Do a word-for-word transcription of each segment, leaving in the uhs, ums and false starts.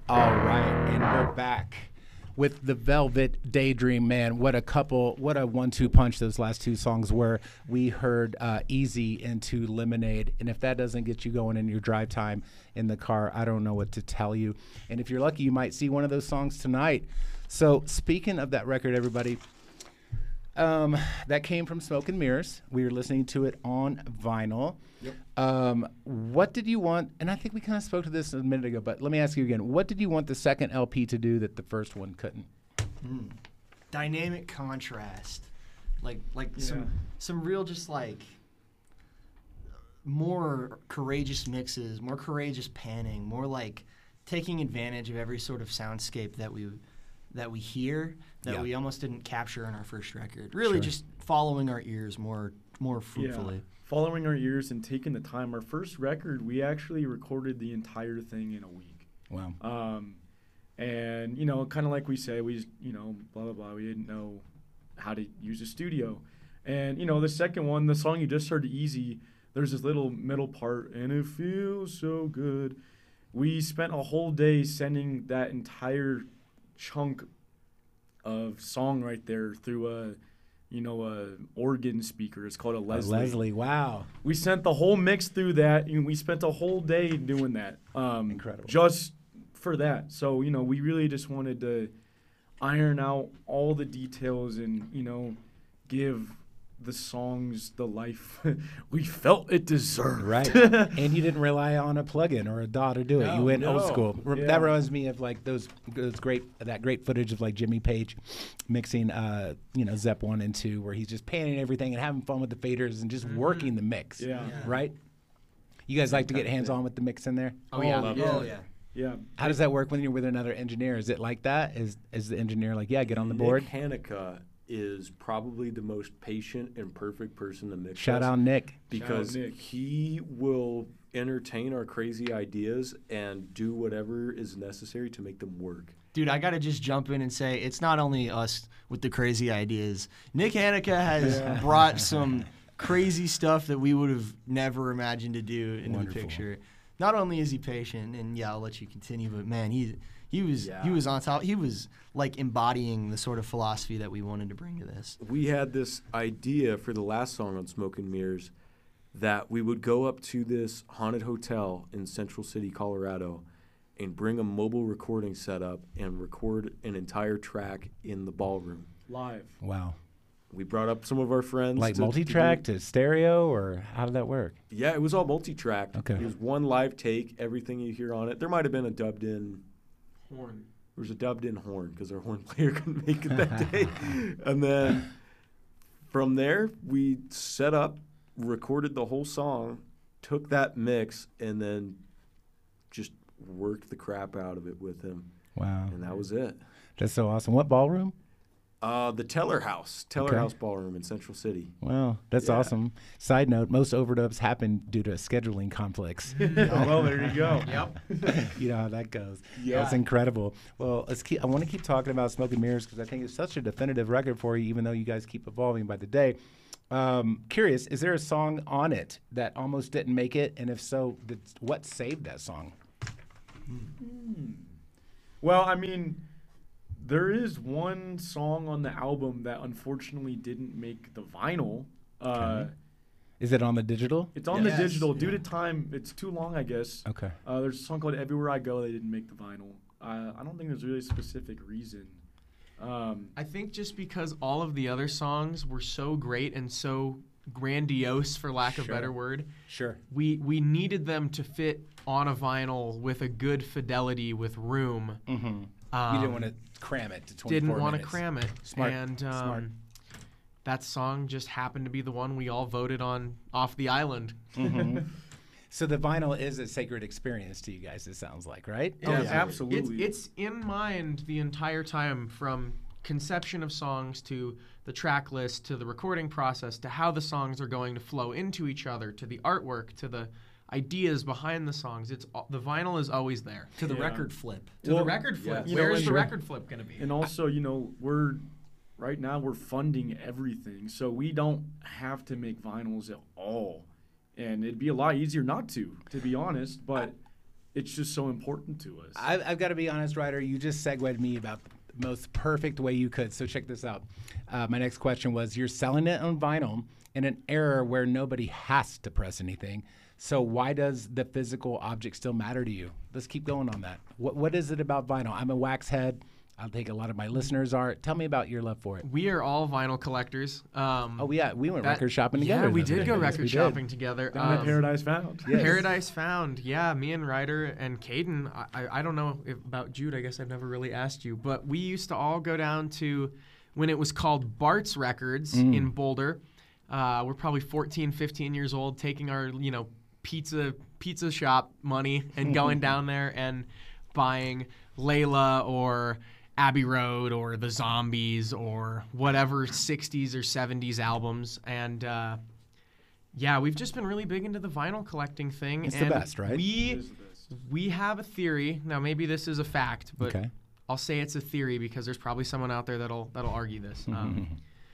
All right, and we're back with the Velvet Daydream. Man, what a couple, what a one two punch those last two songs were. We heard uh, Easy into Lemonade, and if that doesn't get you going in your drive time in the car, I don't know what to tell you. And if you're lucky, you might see one of those songs tonight. So speaking of that record, everybody, um, that came from Smoke and Mirrors. We were listening to it on vinyl. Yep. Um, what did you want? And I think we kind of spoke to this a minute ago, but let me ask you again. What did you want the second L P to do that the first one couldn't? Mm. Dynamic contrast, like like Yeah. some some real just like more courageous mixes, more courageous panning, more like taking advantage of every sort of soundscape that we that we hear that Yeah. we almost didn't capture in our first record. Really, Sure. just following our ears more more fruitfully. Yeah. Following our ears and taking the time. Our first record, we actually recorded the entire thing in a week. Wow. Um, and, you know, kind of like we say, we just, you know, blah, blah, blah. We didn't know how to use a studio. And, you know, the second one, the song you just heard, Easy, there's this little middle part, and it feels so good. We spent a whole day sending that entire chunk of song right there through a, you know, a organ speaker. It's called a Leslie. Uh, Leslie, wow. We sent the whole mix through that, and we spent a whole day doing that. Um, Incredible. Just for that. So, you know, we really just wanted to iron out all the details and, you know, give the songs the life we felt it deserved. Right. And you didn't rely on a plug-in or a D A W to do it. No, you went old no. school. Re- Yeah. That reminds me of like those those great that great footage of like Jimmy Page mixing uh you know Zep one and two where he's just panning everything and having fun with the faders and just Mm-hmm. working the mix. Yeah. Yeah. Right? You guys like to get hands on with the mix in there? Oh yeah, Oh, yeah, yeah. oh, yeah. Yeah. How does that work when you're with another engineer? Is it like that? Is is the engineer like, yeah, get on the board? Nick Hanukkah is probably the most patient and perfect person to mix Shout us out Nick. because Nick. he will entertain our crazy ideas and do whatever is necessary to make them work. Dude, I got to just jump in and say it's not only us with the crazy ideas. Nick Hanukkah has Yeah. brought some crazy stuff that we would have never imagined to do into Wonderful. the picture. Not only is he patient, and yeah, I'll let you continue, but man, he he was Yeah. he was on top. He was like embodying the sort of philosophy that we wanted to bring to this. We had this idea for the last song on Smoke and Mirrors that we would go up to this haunted hotel in Central City, Colorado, and bring a mobile recording setup and record an entire track in the ballroom. Live. Wow. We brought up some of our friends. Like to- to do- multi-track to stereo, or how did that work? Yeah, it was all multi-track. Okay. It was one live take, everything you hear on it. There might have been a dubbed-in Horn. There was a dubbed-in horn because our horn player couldn't make it that day. And then from there, we set up, recorded the whole song, took that mix, and then just worked the crap out of it with him. Wow. And that was it. That's so awesome. What ballroom? Uh, the Teller House, Teller Okay. House Ballroom in Central City. Wow, that's Yeah. awesome. Side note, most overdubs happen due to scheduling conflicts. Well, there you go. Yep. You know how that goes. Yeah. That's incredible. Well, let's keep, I want to keep talking about Smoke and Mirrors because I think it's such a definitive record for you, even though you guys keep evolving by the day. Um, curious, is there a song on it that almost didn't make it? And if so, did, what saved that song? Well, I mean, there is one song on the album that unfortunately didn't make the vinyl. Uh, Okay. Is it on the digital? It's on Yes. the digital. Due Yeah. to time, it's too long, I guess. Okay. Uh, there's a song called Everywhere I Go that didn't make the vinyl. Uh, I don't think there's really a specific reason. Um, I think just because all of the other songs were so great and so grandiose, for lack of a Sure. better word, Sure. we we needed them to fit on a vinyl with a good fidelity with room. Mm-hmm. Um, you didn't want to cram it to twenty-four didn't want to minutes. cram it. Smart. And um, Smart. that song just happened to be the one we all voted on off the island. Mhm. So the vinyl is a sacred experience to you guys, it sounds like, right? Oh, Yeah. absolutely. It's, it's in mind the entire time, from conception of songs to the track list to the recording process to how the songs are going to flow into each other to the artwork to the ideas behind the songs. It's al- the vinyl is always there. To the Yeah. record flip. To Well, the record flip. yes. You know, Where's and- the Sure. record flip going to be? And also, you know, we're right now we're funding everything, so we don't have to make vinyls at all. And it'd be a lot easier not to, to be honest. But it's just so important to us. I've, I've got to be honest, Ryder. You just segued me about the most perfect way you could. So check this out. Uh, my next question was: you're selling it on vinyl in an era where nobody has to press anything. So why does the physical object still matter to you? Let's keep going on that. What What is it about vinyl? I'm a wax head. I think a lot of my listeners are. Tell me about your love for it. We are all vinyl collectors. Um, Oh yeah, we went that- record shopping together. Yeah, we the other did day. go Yes, record we did. shopping together. Down at Um, Paradise Found. Yes. Paradise Found. Yeah, me and Ryder and Caden. I, I, I don't know if, about Jude. I guess I've never really asked you, but we used to all go down to when it was called Bart's Records Mm. in Boulder. Uh, we're probably fourteen, fifteen years old, taking our you know pizza pizza shop money and going down there and buying Layla or Abbey Road or the Zombies or whatever sixties or seventies albums. And uh, yeah, we've just been really big into the vinyl collecting thing. It's the and best, right? It We is the best. we have a theory. Now maybe this is a fact, but Okay. I'll say it's a theory because there's probably someone out there that'll that'll argue this. Um,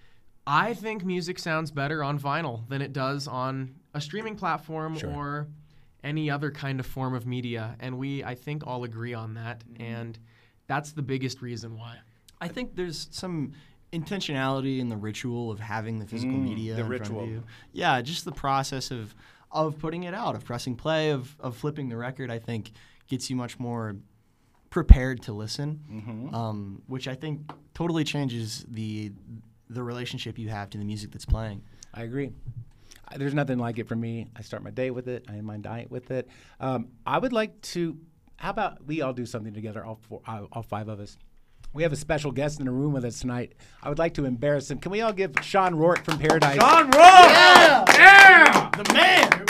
I think music sounds better on vinyl than it does on a streaming platform Sure. or any other kind of form of media, and we I think all agree on that, and that's the biggest reason why. I think there's some intentionality in the ritual of having the physical Mm, media the in ritual. front of you. Yeah, just the process of of putting it out, of pressing play, of of flipping the record. I think gets you much more prepared to listen, Mhm. um, which I think totally changes the the relationship you have to the music that's playing. I agree. I- There's nothing like it for me. I start my day with it. I end my night with it. Um, I would like to. How about we all do something together, all four, uh, all five of us? We have a special guest in the room with us tonight. I would like to embarrass him. Can we all give Sean Rourke from Paradise? Sean Rowe! The man!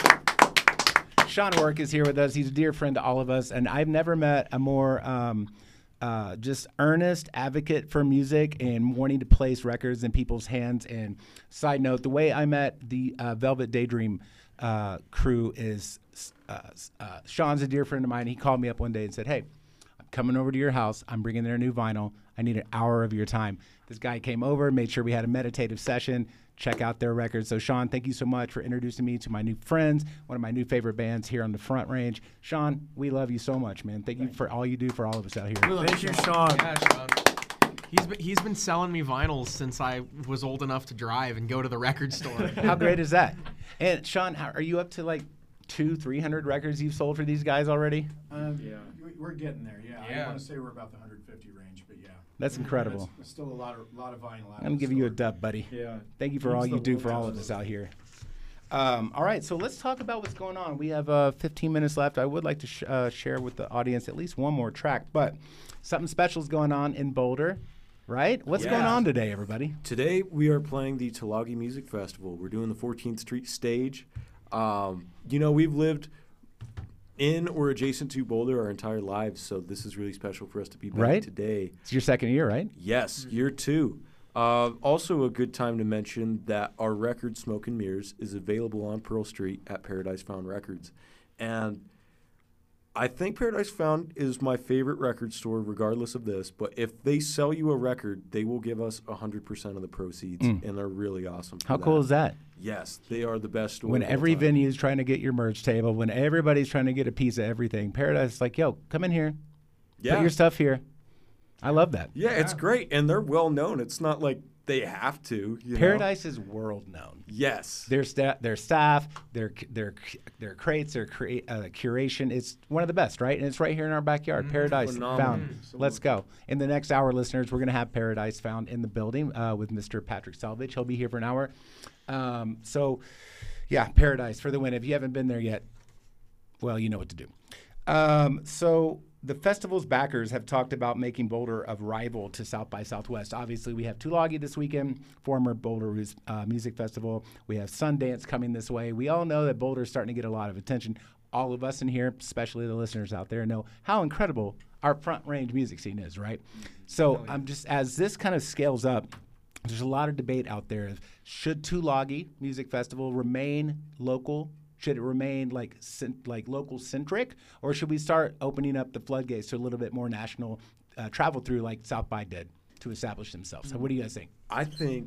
Sean Rourke is here with us. He's a dear friend to all of us, and I've never met a more um, uh, just earnest advocate for music and wanting to place records in people's hands. And side note, the way I met the uh, Velvet Daydream uh, crew is uh, uh, Sean's a dear friend of mine. He called me up one day and said, "Hey, I'm coming over to your house. I'm bringing their new vinyl. I need an hour of your time." This guy came over, made sure we had a meditative session. Check out their records. So, Sean, thank you so much for introducing me to my new friends, one of my new favorite bands here on the Front Range. Sean, we love you so much, man. Thank you for all you do for all of us out here. Thank you, Sean. Yeah, Sean. He's been, he's been selling me vinyls since I was old enough to drive and go to the record store. How great is that? And, Sean, how, are you up to like two, three hundred records you've sold for these guys already? Um, Yeah. we- We're getting there, yeah. Yeah. I want to say we're about the one hundred fifty range, but yeah. That's incredible. It's still a lot of lot of vinyl out. I'm going to give you a dub, buddy. Yeah. Thank you for Keeps all the you do world for all out of of us it. out here. Um, all right, so let's talk about what's going on. We have uh, fifteen minutes left. I would like to sh- uh, share with the audience at least one more track, but something special is going on in Boulder, right? What's going Yeah. on today, everybody? Today we are playing the Tulagi Music Festival. We're doing the fourteenth Street stage. Um, you know, we've lived in or adjacent to Boulder our entire lives, so this is really special for us to be back Right. today. It's your second year, right? Yes, year two. Uh, also, a good time to mention that our record Smoke and Mirrors is available on Pearl Street at Paradise Found Records. And I think Paradise Found is my favorite record store, regardless of this. But if they sell you a record, they will give us one hundred percent of the proceeds, Mm. and they're really awesome. for How that. cool is that? Yes, they are the best store. When of all every time. venue is trying to get your merch table, when everybody's trying to get a piece of everything, Paradise is like, yo, come in here, yeah. put your stuff here. I love that. Yeah, it's great, and they're well known. It's not like they have to. You know? Paradise is world known. Yes. Their sta- their staff, their their their crates, their crea- uh, curation. It's one of the best, right? And it's right here in our backyard. Paradise Phenomenal. Found. Mm, Let's go. In the next hour, listeners, we're going to have Paradise Found in the building uh, with Mister Patrick Salvage. He'll be here for an hour. Um, so, yeah, Paradise for the win. If you haven't been there yet, well, you know what to do. Um, so the festival's backers have talked about making Boulder a rival to South by Southwest. Obviously, we have Tulagi this weekend, former Boulder uh, Music Festival. We have Sundance coming this way. We all know that Boulder is starting to get a lot of attention. All of us in here, especially the listeners out there, know how incredible our Front Range music scene is, right? So I'm just, as this kind of scales up, there's a lot of debate out there. Of should Tulagi Music Festival remain local? Should it remain like cent- like local centric, or should we start opening up the floodgates to a little bit more national uh, travel through, like South by did, to establish themselves? So, what do you guys think? I think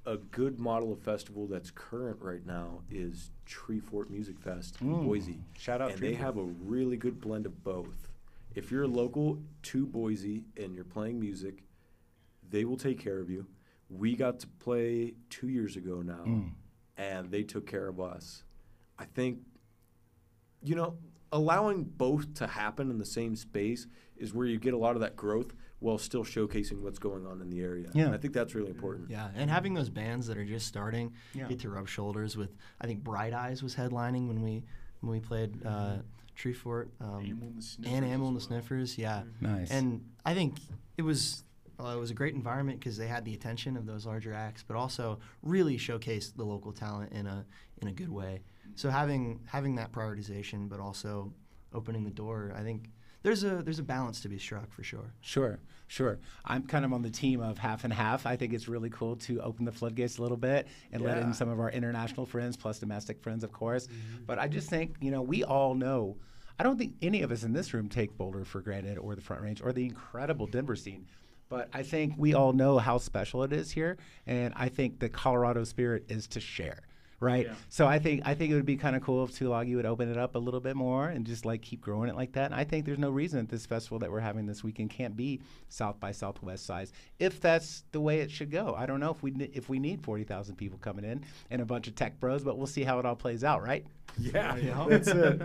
a good model of festival that's current right now is Treefort Music Fest in Mm. Boise. Shout out And they Treefort. have a really good blend of both. If you're local to Boise and you're playing music, they will take care of you. We got to play two years ago now, Mm. and they took care of us. I think, you know, allowing both to happen in the same space is where you get a lot of that growth while still showcasing what's going on in the area. Yeah. And I think that's really important. Yeah, and having those bands that are just starting Yeah. get to rub shoulders with. I think Bright Eyes was headlining when we when we played uh, Treefort. Um, Animal and the Sniffers and Animal and the as well. Sniffers, yeah. Nice. And I think it was uh, it was a great environment because they had the attention of those larger acts, but also really showcased the local talent in a in a good way. So having having that prioritization, but also opening the door, I think there's a there's a balance to be struck for sure. Sure, sure. I'm kind of on the team of half and half. I think it's really cool to open the floodgates a little bit and let in Yeah. some of our international friends, plus domestic friends, of course. But I just think, you know, we all know. I don't think any of us in this room take Boulder for granted, or the Front Range, or the incredible Denver scene. But I think we all know how special it is here, and I think the Colorado spirit is to share. Right, Yeah. so I think I think it would be kind of cool if Tulagi would open it up a little bit more and just like keep growing it like that. And I think there's no reason that this festival that we're having this weekend can't be South by Southwest size, if that's the way it should go. I don't know if we ne- if we need forty thousand people coming in and a bunch of tech bros, but we'll see how it all plays out. Right? Yeah, Yeah. that's it.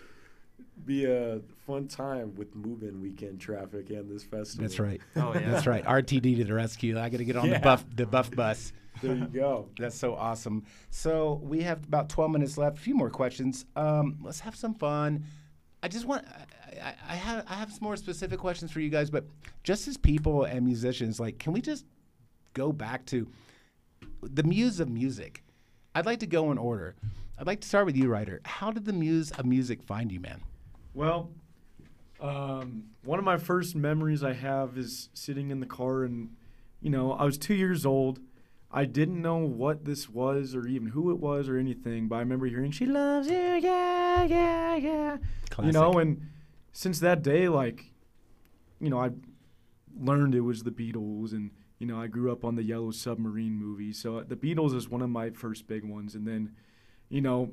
Be a fun time with move-in weekend traffic and this festival. That's right. Oh, yeah. That's right. R T D to the rescue. I got to get on Yeah. the buff the buff bus. There you go. That's so awesome. So we have about twelve minutes left. A few more questions. Um, let's have some fun. I just want. I, I, I have. I have some more specific questions for you guys, but just as people and musicians, like, can we just go back to the muse of music? I'd like to go in order. I'd like to start with you, Ryder. How did the muse of music find you, man? Well, um, one of my first memories I have is sitting in the car, and you know, I was two years old. I didn't know what this was or even who it was or anything, but I remember hearing "She loves you, yeah, yeah, yeah," you know. Classic. And since that day, like, you know, I learned it was the Beatles, and you know, I grew up on the Yellow Submarine movie, so the Beatles is one of my first big ones. And then, you know,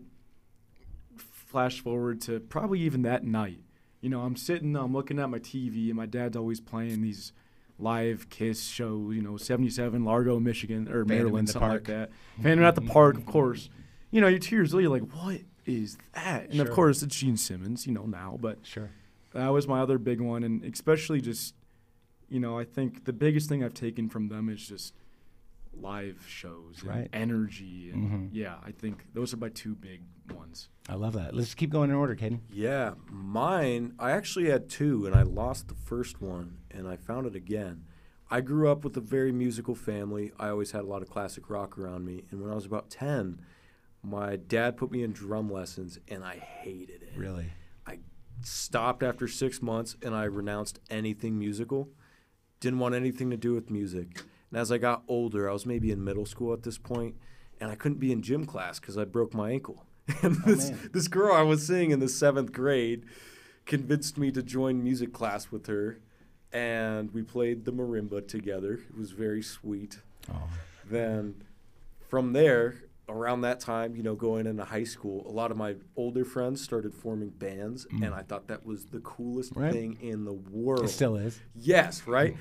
flash forward to probably even that night. You know, I'm sitting, I'm looking at my T V, and my dad's always playing these live Kiss shows, you know, seventy-seven, Largo, Michigan, or Phantom in Maryland, the something Park. like that. Phantom at the Park, of course. You know, you're two years old, you're like, what is that? And Sure. of course, it's Gene Simmons, you know, now, but Sure. that was my other big one. And especially just, you know, I think the biggest thing I've taken from them is just live shows and Right. energy. And Mhm. yeah, I think those are my two big ones. I love that. Let's keep going in order, Caden. Yeah, mine, I actually had two, and I lost the first one, and I found it again. I grew up with a very musical family. I always had a lot of classic rock around me, and when I was about ten, my dad put me in drum lessons, and I hated it. Really? I stopped after six months, and I renounced anything musical. Didn't want anything to do with music. And as I got older, I was maybe in middle school at this point, and I couldn't be in gym class because I broke my ankle. And this, man. this girl I was seeing in the seventh grade convinced me to join music class with her, and we played the marimba together. It was very sweet. Oh. Then from there, around that time, you know, going into high school, a lot of my older friends started forming bands, and I thought that was the coolest Right. thing in the world. It still is. Yes, right?